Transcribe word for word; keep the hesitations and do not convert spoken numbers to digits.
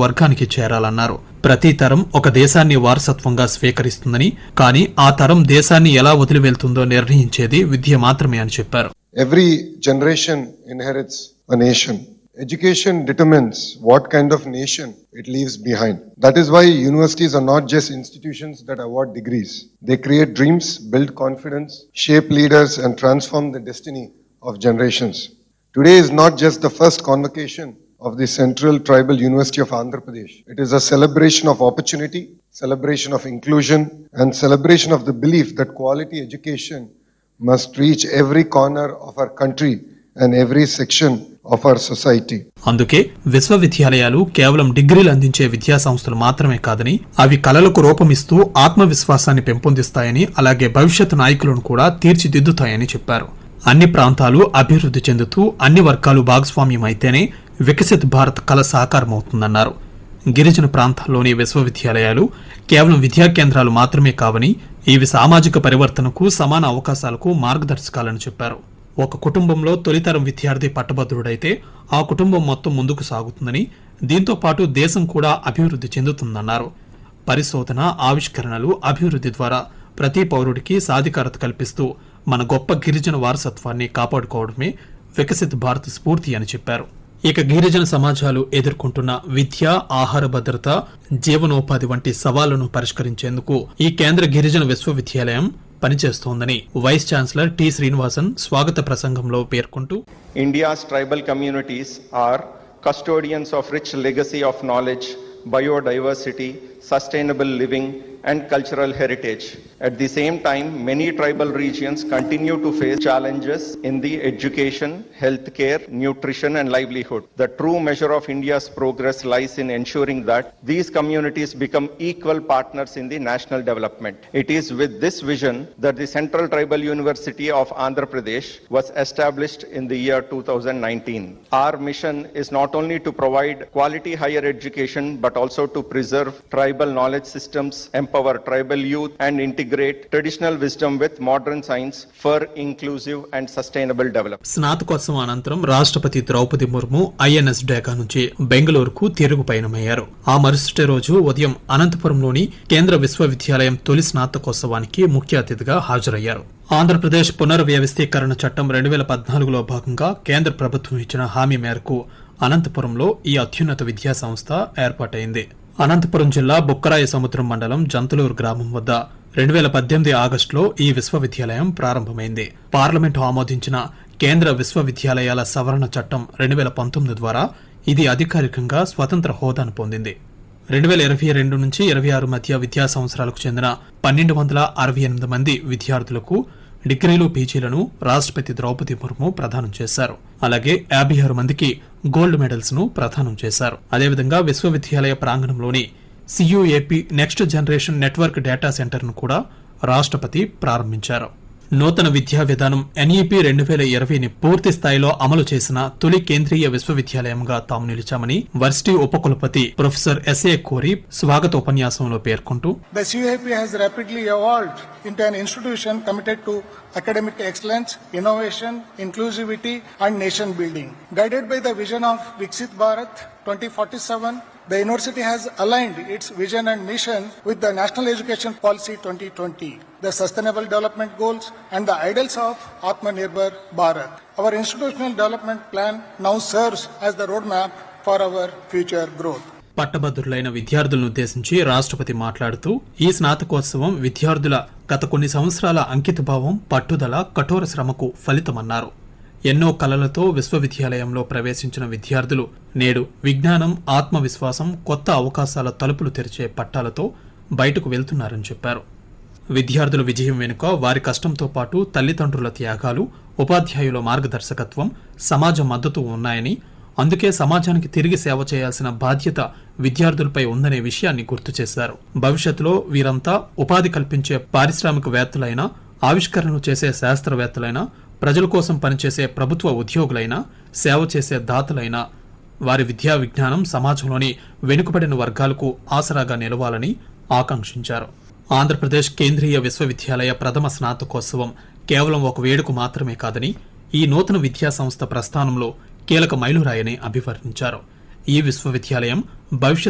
వర్గానికి చేరాలన్నారు. ప్రతి తరం ఒక దేశాన్ని వారసత్వంగా స్వీకరిస్తుందని, కానీ ఆ తరం దేశాన్ని ఎలా వదిలి వెళ్తుందో నిర్ణయించేది విద్య మాత్రమే అని చెప్పారు. Every generation inherits a nation. Education determines what kind of nation it leaves behind. That is why universities are not just institutions that award degrees. They create dreams, build confidence, shape leaders, and transform the destiny of generations. Today is not just the first convocation of the Central Tribal University of Andhra Pradesh. It is a celebration of opportunity, celebration of inclusion, and celebration of the belief that quality education must reach every corner of our country and every section of our society. అందుకే విశ్వవిద్యాలయాలు కేవలం డిగ్రీలు అందించే విద్యా సంస్థలు మాత్రమే కాదని, అవి కళలకు రూపమిస్తూ ఆత్మవిశ్వాసాన్ని పెంపొందిస్తాయని, అలాగే భవిష్యత్ నాయకులను కూడా తీర్చిదిద్దుతాయని చెప్పారు. అన్ని ప్రాంతాలు అభివృద్ధి చెందుతూ అన్ని వర్గాలు భాగస్వామ్యం అయితేనే వికసిత్ భారత్ కళ సాకారమవుతుందన్నారు. గిరిజన ప్రాంతాల్లోని విశ్వవిద్యాలయాలు కేవలం విద్యా కేంద్రాలు మాత్రమే కావని, ఇవి సామాజిక పరివర్తనకు, సమాన అవకాశాలకు మార్గదర్శకాలని చెప్పారు. ఒక కుటుంబంలో తొలితరం విద్యార్థి పట్టభద్రుడైతే ఆ కుటుంబం మొత్తం ముందుకు సాగుతుందని, దీంతో పాటు దేశం కూడా అభివృద్ధి చెందుతుందన్నారు. పరిశోధన, ఆవిష్కరణలు, అభివృద్ధి ద్వారా ప్రతి పౌరుడికి సాధికారత కల్పిస్తూ మన గొప్ప గిరిజన వారసత్వాన్ని కాపాడుకోవడమే వికసిత్ భారత్ స్ఫూర్తి అని చెప్పారు. ఇక గిరిజన సమాజాలు ఎదుర్కొంటున్న విద్య, ఆహార భద్రత, జీవనోపాధి వంటి సవాళ్లను పరిష్కరించేందుకు ఈ కేంద్ర గిరిజన విశ్వవిద్యాలయం పనిచేస్తోందని వైస్ ఛాన్సలర్ టి శ్రీనివాసన్ స్వాగత ప్రసంగంలో పేర్కొంటూ, India's tribal communities are custodians of rich legacy of knowledge, biodiversity, sustainable living, and cultural heritage. At the same time, many tribal regions continue to face challenges in the education, healthcare, nutrition, and livelihood. The true measure of India's progress lies in ensuring that these communities become equal partners in the national development. It is with this vision that the Central Tribal University of Andhra Pradesh was established in the year two thousand nineteen. Our mission is not only to provide quality higher education, but also to preserve tribal knowledge systems, empower tribal youth, and integrate traditional wisdom with modern science for inclusive and sustainable development. స్నాతకోత్సవం అనంతరం రాష్ట్రపతి Draupadi Murmu INS డేకా నుంచి బెంగళూరుకు తిరుగు పయనమయ్యారు. ఆ మరుసటి రోజు ఉదయం అనంతపురంలోని కేంద్ర విశ్వవిద్యాలయం తొలి స్నాతకోత్సవానికి ముఖ్య అతిథిగా హాజరయ్యారు. ఆంధ్రప్రదేశ్ పునర్వ్యవస్థీకరణ చట్టం రెండు వేల పద్నాలుగులో భాగంగా కేంద్ర ప్రభుత్వం ఇచ్చిన హామీ మేరకు అనంతపురంలో ఈ అత్యున్నత విద్యా సంస్థ ఏర్పాటైంది. అనంతపురం జిల్లా బుక్కరాయ సముద్రం మండలం జంతులూరు గ్రామం వద్ద రెండు వేల పద్దెనిమిది ఆగస్టులో ఈ విశ్వవిద్యాలయం ప్రారంభమైంది. పార్లమెంటు ఆమోదించిన కేంద్ర విశ్వవిద్యాలయాల సవరణ చట్టం రెండు వేల పంతొమ్మిది ద్వారా ఇది అధికారికంగా స్వతంత్ర హోదాను పొందింది. రెండు వేల ఇరవై రెండు నుంచి ఇరవై ఆరు మధ్య విద్యా సంవత్సరాలకు చెందిన పన్నెండు వందల అరవై ఎనిమిది మంది విద్యార్థులకు డిగ్రీలు, పీజీలను రాష్ట్రపతి ద్రౌపది ముర్ము ప్రదానం చేశారు. అలాగే యాభై ఆరు మందికి గోల్డ్ మెడల్స్ ను ప్రదానం చేశారు. అదేవిధంగా విశ్వవిద్యాలయ ప్రాంగణంలోని సియుఏపి next generation network data centre ను కూడా రాష్ట్రపతి ప్రారంభించారు. నూతన విద్యా విధానం ఎన్ఈపీ రెండు వేల ఇరవైని పూర్తి స్థాయిలో అమలు చేసిన తొలి కేంద్రీయ విశ్వవిద్యాలయంగా తాము నిలిచామని వర్సిటీ ఉపకులపతి ప్రొఫెసర్ ఎస్ఏ కోరి స్వాగత ఉపన్యాసంలో పేర్కొంటూ, The C U A P has rapidly evolved into an institution committed to academic excellence, innovation, inclusivity, and nation building. Guided by the vision of Viksit Bharat twenty forty-seven, the university has aligned its vision and mission with the National Education Policy twenty twenty, the Sustainable Development Goals, and the ideals of Atmanirbhar Bharat. Our institutional development plan now serves as the roadmap for our future growth. పట్టభద్రులైన విద్యార్థులను ఉద్దేశించి రాష్ట్రపతి మాట్లాడుతూ, ఈ స్నాతకోత్సవం విద్యార్థుల గత కొన్ని సంవత్సరాల అంకితభావం, పట్టుదల, కఠోర శ్రమకు ఫలితమన్నారు. ఎన్నో కలలతో విశ్వవిద్యాలయంలో ప్రవేశించిన విద్యార్థులు నేడు విజ్ఞానం, ఆత్మవిశ్వాసం, కొత్త అవకాశాల తలుపులు తెరిచే పట్టాలతో బయటకు వెళ్తున్నారని చెప్పారు. విద్యార్థుల విజయం వెనుక వారి కష్టంతో పాటు తల్లిదండ్రుల త్యాగాలు, ఉపాధ్యాయుల మార్గదర్శకత్వం, సమాజ మద్దతు ఉన్నాయని, అందుకే సమాజానికి తిరిగి సేవ చేయాల్సిన బాధ్యత విద్యార్థులపై ఉందనే విషయాన్ని గుర్తు చేశారు. భవిష్యత్తులో వీరంతా ఉపాధి కల్పించే పారిశ్రామికవేత్తలైనా, ఆవిష్కరణలు చేసే శాస్త్రవేత్తలైనా, ప్రజల కోసం పనిచేసే ప్రభుత్వ ఉద్యోగులైనా, సేవ చేసే దాతలైనా వారి విద్యా విజ్ఞానం సమాజంలోని వెనుకబడిన వర్గాలకు ఆసరాగా నిలవాలని ఆకాంక్షించారు. ఆంధ్రప్రదేశ్ కేంద్రీయ విశ్వవిద్యాలయ ప్రథమ స్నాతకోత్సవం కేవలం ఒక వేడుక మాత్రమే కాదని, ఈ నూతన విద్యా సంస్థ ప్రస్థానంలో కీలక మైలురాయని అభివర్ణించారు. ఈ విశ్వవిద్యాలయం భవిష్యత్